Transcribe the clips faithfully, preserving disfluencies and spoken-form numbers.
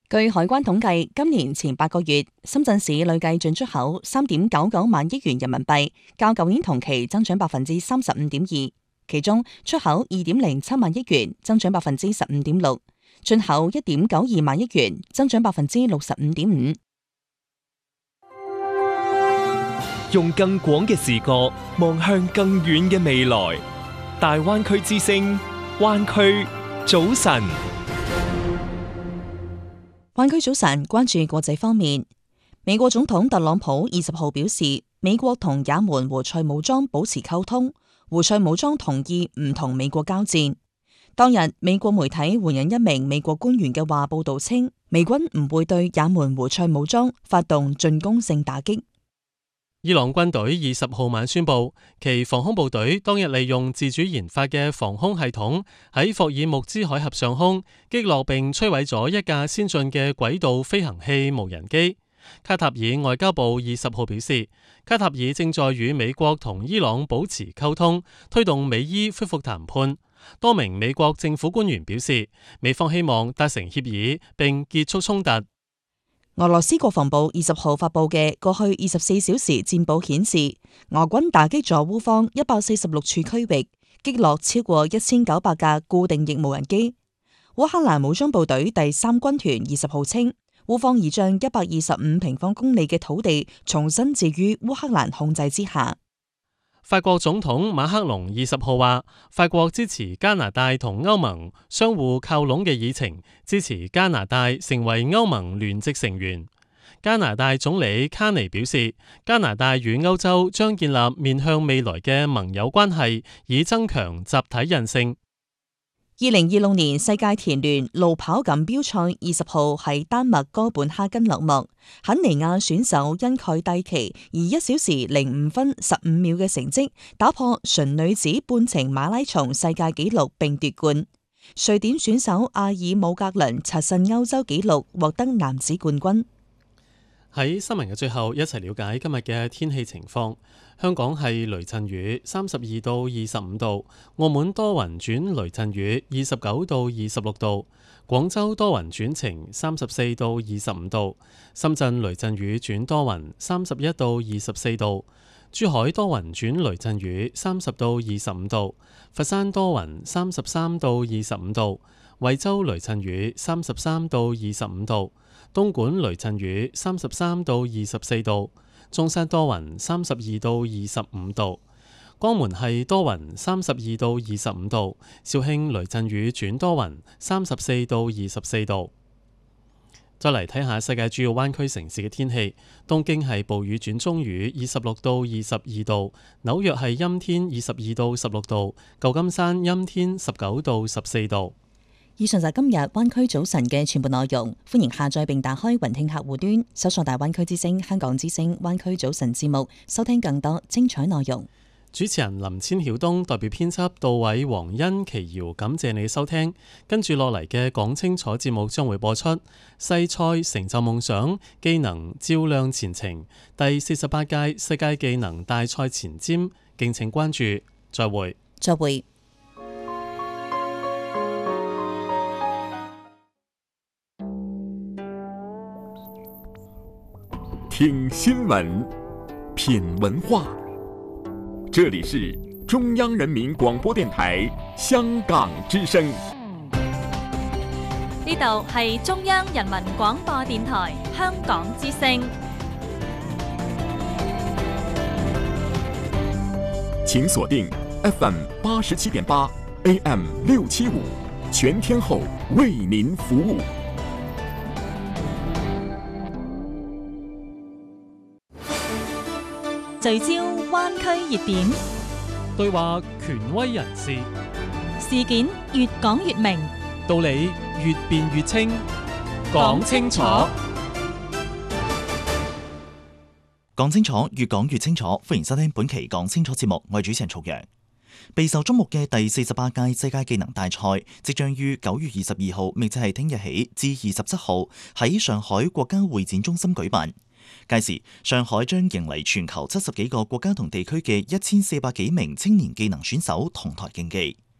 據海關統計，今年前八個月，深圳市累計進出口三點九九萬億元人民幣，較舊年同期增長百分之三十五點二。其中出口二點零七萬億元，增長百分之十五點六；進口一點九二萬億元，增長百分之六十五點五。 用更廣嘅視角望向更遠嘅未來。大灣區之聲，灣區早晨。 灣區早晨，關注國際方面。美國總統特朗普二十號表示，美國同也門胡塞武裝保持溝通，胡塞武裝同意唔同美國交戰。當日，美國媒體援引一名美國官員嘅話報道稱，美軍唔會對也門胡塞武裝發動進攻性打擊。 伊朗軍隊二十號晚宣布，其防空部隊當日利用自主研發嘅防空系統喺霍爾木茲海峽上空擊落並摧毀咗一架先進嘅軌道飛行器無人機。卡塔爾外交部二十號表示，卡塔爾正在與美國同伊朗保持溝通，推動美伊恢復談判。多名美國政府官員表示，美方希望達成協議並結束衝突。 俄羅斯國防部二十號發佈嘅過去二十四小時戰報顯示，俄軍打擊咗烏方一百四十六處區域，擊落超過一千九百架固定翼無人機。烏克蘭武裝部隊第三軍團二十號稱，烏方已將一百二十五平方公里嘅土地重新置於烏克蘭控制之下。 法國總統馬克龍二十號話，法國支持加拿大同歐盟相互靠攏嘅議程，支持加拿大成為歐盟聯席成員。加拿大總理卡尼表示，加拿大與歐洲將建立面向未來嘅盟友關係，以增強集體韌性。 二零二六年世界田聯路跑錦標賽二十號喺丹麥哥本哈根落幕，肯尼亞選手因蓋蒂奇以一小時零五分十五秒嘅成績打破純女子半程馬拉松世界紀錄並奪冠。瑞典選手阿爾姆格倫刷新歐洲紀錄，獲得男子冠軍。 喺新聞嘅最後，一齊了解今日嘅天氣情況。香港係雷陣雨，三十二到二十五度；澳門多雲轉雷陣雨，二十九到二十六度；廣州多雲轉晴，三十四到二十五度；深圳雷陣雨轉多雲，三十一到二十四度；珠海多雲轉雷陣雨，三十到二十五度；佛山多雲，三十三到二十五度；惠州雷陣雨，三十三到二十五度；東莞雷陣雨，三十三到二十四度；中山多雲，三十二到二十五度；江門係多雲，三十二到二十五度；肇慶雷陣雨轉多雲，三十四到二十四度。再嚟睇下世界主要灣區城市嘅天氣，東京係暴雨轉中雨，二十六到二十二度；紐約係陰天，二十二到十六度；舊金山陰天，十九到十四度。 以上就係今日灣區早晨嘅全部內容，歡迎下載並打開雲聽客戶端，搜索大灣區之聲、香港之聲、灣區早晨節目，收聽更多精彩內容。 主持人林千曉東代表編輯杜偉、黃欣、奇瑤，感謝你收聽。跟住落嚟嘅講清楚節目將會播出西塞成就夢想，技能照亮前程，第四十八屆世界技能大賽前瞻，敬請關注。再會。 再會。 聽新聞，品文化，這裡是中央人民廣播電台香港之聲。 呢度係中央人民廣播電台香港之聲。 請鎖定 F M 八十七點八 A M 六七五，全天候為您服務。 聚焦灣區熱點， 對話權威人士， 事件越講越明， 道理越辯越清，講清楚， 講清楚，越講越清楚。歡迎收聽本期講清楚節目，我係主持人曹陽。備受矚目嘅第四十八屆世界技能大賽即將於九月二十二號，亦即係聽日起至二十七號喺上海國家會展中心舉辦。屆時，上海將迎嚟全球七十幾個國家同地區嘅一千四百幾名青年技能選手同台競技。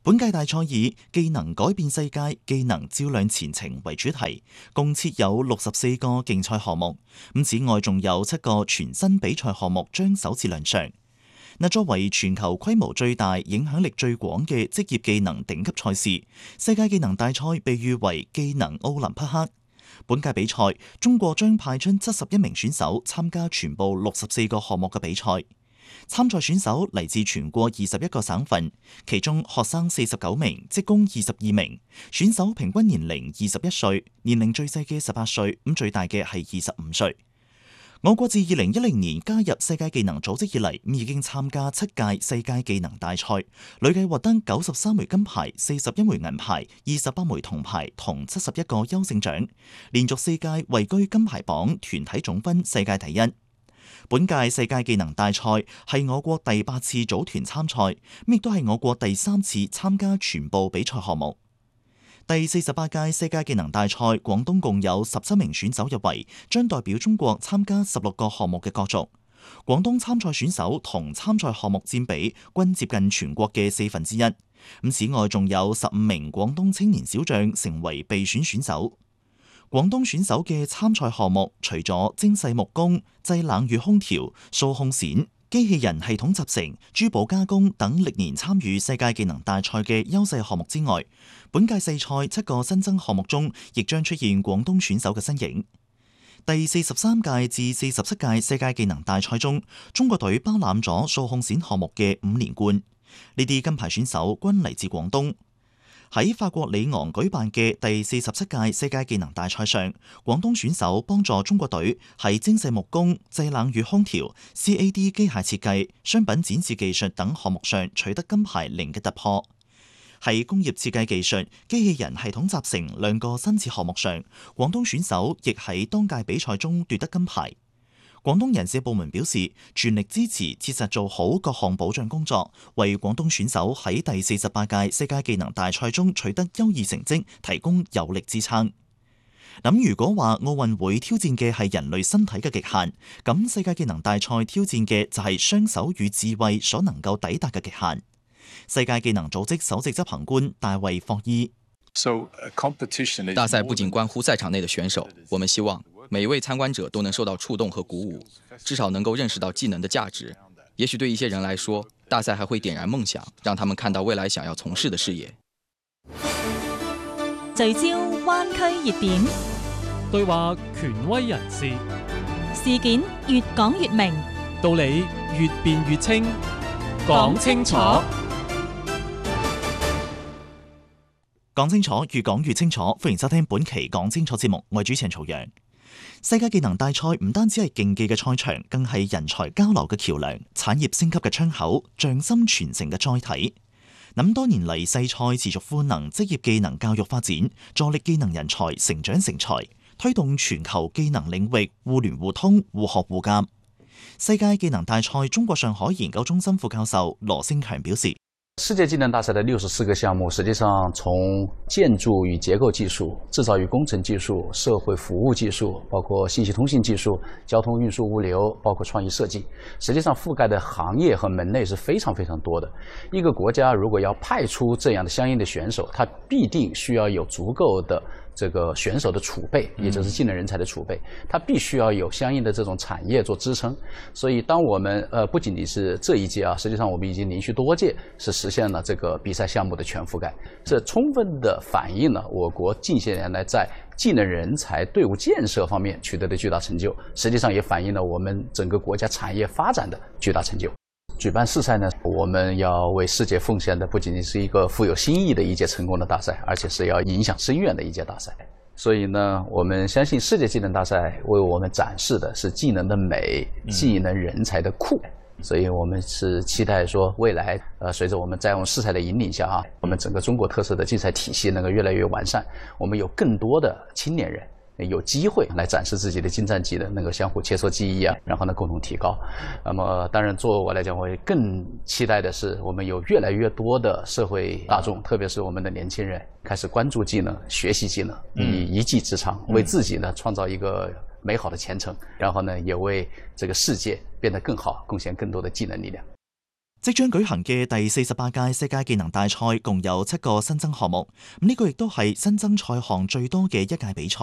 本屆大賽以技能改變世界，技能照亮前程為主題，共設有六十四個競賽項目。咁此外，仲有七個全新比賽項目將首次亮相。嗱，作為全球規模最大、影響力最廣嘅職業技能頂級賽事，世界技能大賽被譽為技能奧林匹克。本屆比賽，中國將派出七十一名選手參加全部六十四個項目嘅比賽。參賽選手嚟自全國二十一個省份，其中學生四十九名，職工二十二名。選手平均年齡二十一歲，年齡最細嘅十八歲，咁最大嘅係二十五歲。我國自二零一零年加入世界技能組織以嚟，已經參加七屆世界技能大賽，累計獲得九十三枚金牌、四十一枚銀牌、二十八枚銅牌同七十一個優勝獎，連續四屆位居金牌榜團體總分世界第一。本屆世界技能大賽係我國第八次組團參賽，亦都係我國第三次參加全部比賽項目。第四十八屆世界技能大賽，廣東共有十七名選手入圍，將代表中國參加十六個項目嘅角逐。廣東參賽選手同參賽項目佔比均接近全國嘅四分之一。咁此外，仲有十五名廣東青年小將成為備選選手。廣東選手嘅參賽項目除咗精細木工、製冷與空調、數控線、機器人系統集成、珠寶加工等歷年參與世界技能大賽嘅優勢項目之外，本屆世賽七個新增項目中，亦將出現廣東選手嘅身影。第四十三屆至四十七屆世界技能大賽中，中國隊包攬咗數控線項目嘅五連冠，呢啲金牌選手均嚟自廣東。喺法國里昂舉辦嘅第四十七屆世界技能大賽上，廣東選手幫助中國隊喺精細木工、製冷與空調、C A D 機械設計、商品展示技術等項目上取得金牌零嘅突破。喺工業設計技術、機器人系統集成兩個新設項目上，廣東選手亦喺當屆比賽中奪得金牌。廣東人事部門表示，全力支持切實做好各項保障工作，為廣東選手喺第四十八屆世界技能大賽中取得優異成績提供有力支撐。咁如果話奧運會挑戰嘅係人類身體嘅極限，咁世界技能大賽挑戰嘅就係雙手與智慧所能夠抵達嘅極限。世界技能組織首席執行官大衛霍伊： 大賽不僅關乎賽場內的選手，我們希望每一位參觀者都能受到觸動和鼓舞，至少能夠認識到技能的價值。也許對一些人來說，大賽還會點燃夢想，讓他們看到未來想要從事的事業。 聚焦灣區熱點， 對話權威人士， 事件越講越明， 道理越辯越清，講清楚。 講清楚，越講越清楚。歡迎收聽本期講清楚節目，我係主持人曹陽。世界技能大賽唔單止係競技嘅賽場，更係人才交流嘅橋樑、產業升級嘅窗口、匠心傳承嘅載體。咁多年嚟，世賽持續賦能職業技能教育發展，助力技能人才成長成才，推動全球技能領域互聯互通、互學互鑒。世界技能大賽中國上海研究中心副教授羅星強表示， 世界技能大賽的六十四個項目，實際上從建築與結構技術、製造與工程技術、社會服務技術，包括信息通信技術、交通運輸物流，包括創意設計，實際上覆蓋的行業和門類是非常非常多的。一個國家如果要派出這樣的相應的選手，它必定需要有足夠的這個選手的儲備，也就是技能人才的儲備，它必須要有相應的這種產業做支撐。所以當我們呃不僅僅是這一屆啊，實際上我們已經連續多屆是實現了這個比賽項目的全覆蓋，這充分的反映了我國近些年來在技能人才隊伍建設方面取得的巨大成就，實際上也反映了我們整個國家產業發展的巨大成就。舉辦世賽呢，我們要為世界奉獻的不僅僅是一個富有新意的一屆成功的大賽，而且是要影響深遠的一屆大賽。所以呢，我們相信世界技能大賽為我們展示的是技能的美、技能人才的酷。所以我們是期待說，未來呃，隨着我們在用世賽的引領下啊，我們整個中國特色的競賽體系能夠越來越完善，我們有更多的青年人有機會來展示自己的精湛技能，能夠相互切磋技藝啊，然後呢共同提高。那麼當然，作為我來講，我更期待的是，我們有越來越多的社會大眾，特別是我們的年輕人，開始關注技能、學習技能，以一技之長為自己呢創造一個美好的前程，然後呢也為這個世界變得更好，貢獻更多的技能力量。 即將舉行嘅第四十八屆世界技能大賽共有七個新增項目，咁呢個亦都係新增賽項最多嘅一屆比賽。